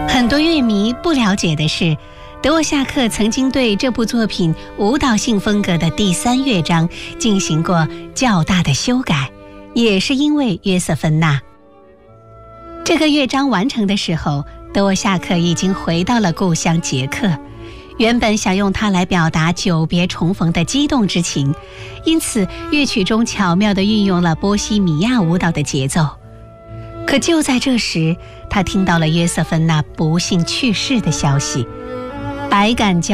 很多乐迷不了解的是，德沃夏克曾经对这部作品舞蹈性风格的第3乐章进行过较大的修改，也是因为约瑟芬娜。这个乐章完成的时候，德沃夏克已经回到了故乡捷克，原本想用它来表达久别重逢的激动之情，因此乐曲中巧妙地运用了波西米亚舞蹈的节奏。可就在这时，他听到了约瑟芬娜不幸去世的消息，百感交